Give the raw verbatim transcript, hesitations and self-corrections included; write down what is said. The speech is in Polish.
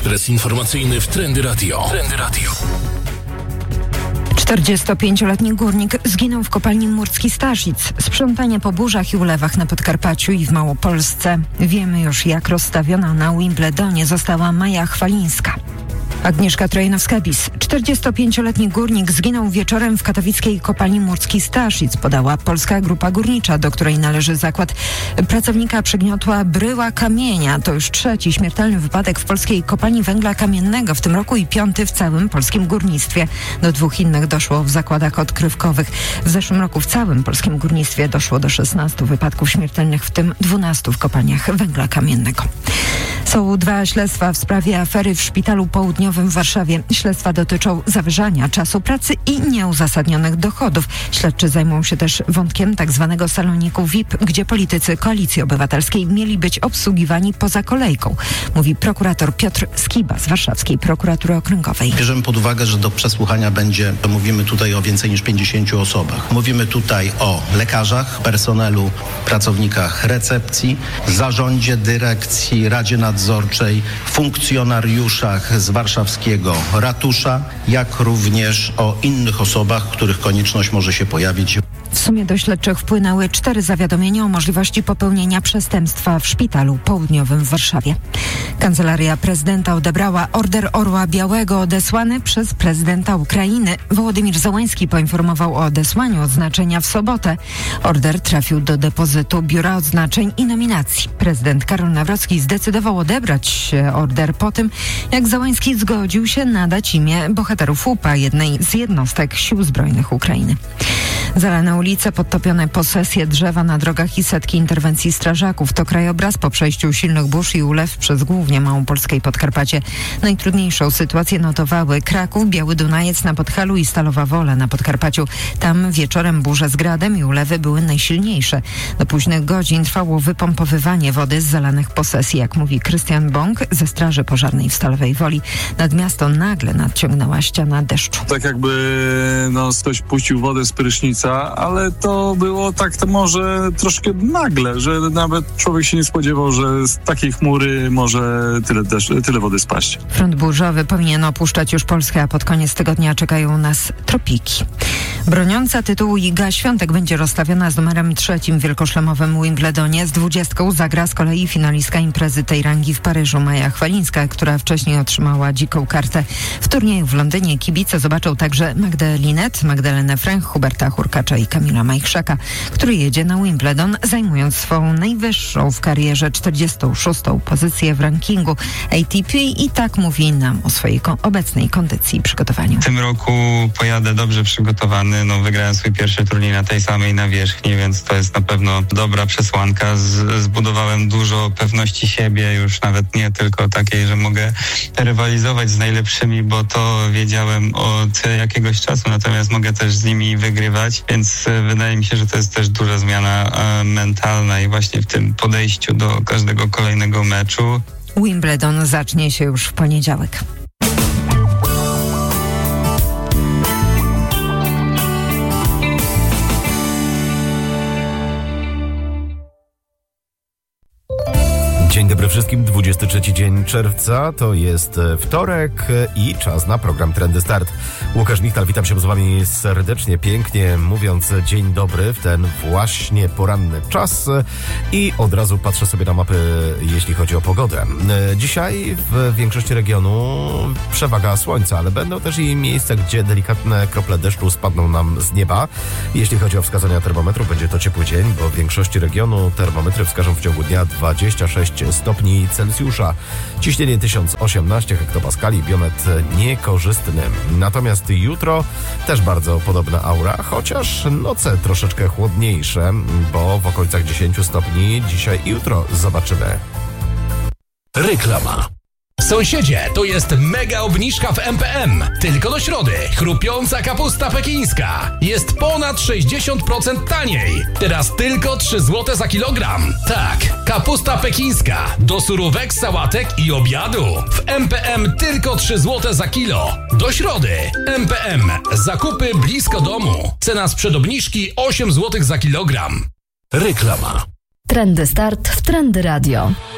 Ekspres informacyjny w Trendy Radio. Trendy Radio. czterdziestopięcioletni górnik zginął w kopalni Murski Staszic. Sprzątanie po burzach i ulewach na Podkarpaciu i w Małopolsce. Wiemy już, jak rozstawiona na Wimbledonie została Maja Chwalińska. Agnieszka Trojanowska-Bis. czterdziestopięcioletni górnik zginął wieczorem w katowickiej kopalni Murski Staszic, podała Polska Grupa Górnicza, do której należy zakład. Pracownika przygniotła bryła kamienia. To już trzeci śmiertelny wypadek w polskiej kopalni węgla kamiennego w tym roku i piąty w całym polskim górnictwie. Do dwóch innych doszło w zakładach odkrywkowych. W zeszłym roku w całym polskim górnictwie doszło do szesnastu wypadków śmiertelnych, w tym dwunastu w kopalniach węgla kamiennego. Są dwa śledztwa w sprawie afery w Szpitalu Południowym w Warszawie. Śledztwa dotyczą zawyżania czasu pracy i nieuzasadnionych dochodów. Śledczy zajmą się też wątkiem tak zwanego saloniku V I P, gdzie politycy Koalicji Obywatelskiej mieli być obsługiwani poza kolejką, mówi prokurator Piotr Skiba z Warszawskiej Prokuratury Okręgowej. Bierzemy pod uwagę, że do przesłuchania będzie, to mówimy tutaj o więcej niż pięćdziesięciu osobach. Mówimy tutaj o lekarzach, personelu, pracownikach recepcji, zarządzie, dyrekcji, Radzie Nadzorczej, funkcjonariuszach z warszawskiego ratusza, jak również o innych osobach, których konieczność może się pojawić. W sumie do śledczych wpłynęły cztery zawiadomienia o możliwości popełnienia przestępstwa w Szpitalu Południowym w Warszawie. Kancelaria prezydenta odebrała order Orła Białego odesłany przez prezydenta Ukrainy. Wołodymir Zełański poinformował o odesłaniu odznaczenia w sobotę. Order trafił do depozytu Biura Odznaczeń i Nominacji. Prezydent Karol Nawrocki zdecydował odebrać order po tym, jak Zełański zgodził się nadać imię bohaterów U P A, jednej z jednostek Sił Zbrojnych Ukrainy. Zalane ulice, podtopione posesje, drzewa na drogach i setki interwencji strażaków. To krajobraz po przejściu silnych burz i ulew przez głównie Małopolskę i Podkarpacie. Najtrudniejszą sytuację notowały Kraków, Biały Dunajec na Podhalu i Stalowa Wola na Podkarpaciu. Tam wieczorem burze z gradem i ulewy były najsilniejsze. Do późnych godzin trwało wypompowywanie wody z zalanych posesji, jak mówi Krystian Bąk ze Straży Pożarnej w Stalowej Woli. Nad miasto nagle nadciągnęła ściana deszczu. Tak jakby no, ktoś puścił wodę z prysznica, ale to było tak to może troszkę nagle, że nawet człowiek się nie spodziewał, że z takiej chmury może tyle, deszcz, tyle wody spaść. Front burzowy powinien opuszczać już Polskę, a pod koniec tygodnia czekają nas tropiki. Broniąca tytułu Iga Świątek będzie rozstawiona z numerem trzecim w wielkoszlemowym Wimbledonie. Z dwudziestką zagra z kolei finalistka imprezy tej rangi w Paryżu Maja Chwalińska, która wcześniej otrzymała dziką kartę. W turnieju w Londynie kibice zobaczą także Magdę Linet, Magdalenę Fręch, Huberta Hurkacza i Kamila Majchrzaka, który jedzie na Wimbledon, zajmując swą najwyższą w karierze czterdziestą szóstą pozycję w rankingu A T P i tak mówi nam o swojej ko- obecnej kondycji i przygotowaniu. W tym roku pojadę dobrze przygotowany. No, wygrałem swój pierwszy turniej na tej samej nawierzchni, więc to jest na pewno dobra przesłanka. Z, zbudowałem dużo pewności siebie, już nawet nie tylko takiej, że mogę rywalizować z najlepszymi, bo to wiedziałem od jakiegoś czasu, natomiast mogę też z nimi wygrywać, więc wydaje mi się, że to jest też duża zmiana e, mentalna i właśnie w tym podejściu do każdego kolejnego meczu. Wimbledon zacznie się już w poniedziałek. Dzień dobry wszystkim, dwudziesty trzeci dzień czerwca, to jest wtorek i czas na program Trendy Start. Łukasz Michtal, witam się z wami serdecznie, pięknie mówiąc dzień dobry w ten właśnie poranny czas i od razu patrzę sobie na mapy, jeśli chodzi o pogodę. Dzisiaj w większości regionu przewaga słońca, ale będą też i miejsca, gdzie delikatne krople deszczu spadną nam z nieba. Jeśli chodzi o wskazania termometru, będzie to ciepły dzień, bo w większości regionu termometry wskażą w ciągu dnia dwadzieścia sześć stopni Celsjusza. Ciśnienie tysiąc osiemnaście hektopaskali, biometr niekorzystny. Natomiast jutro też bardzo podobna aura, chociaż noce troszeczkę chłodniejsze, bo w okolicach dziesięć stopni dzisiaj i jutro zobaczymy. Reklama. Sąsiedzie, to jest mega obniżka w M P M. Tylko do środy. Chrupiąca kapusta pekińska. Jest ponad sześćdziesiąt procent taniej. Teraz tylko trzy złote za kilogram. Tak, kapusta pekińska. Do surówek, sałatek i obiadu. W M P M tylko trzy złote za kilo. Do środy. M P M. Zakupy blisko domu. Cena sprzed obniżki osiem złotych za kilogram. Reklama. Trendy Start w Trendy Radio.